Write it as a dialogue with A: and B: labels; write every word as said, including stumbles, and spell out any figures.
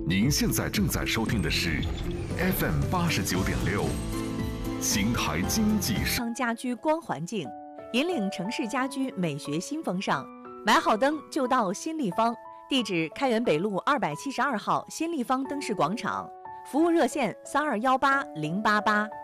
A: 您现在正在收听的是 F M 八十九点六，邢台经济
B: 商家居光环境，引领城市家居美学新风尚。买好灯就到新立方，地址开元北路二百七十二号新立方灯饰广场，服务热线三二幺八零八八。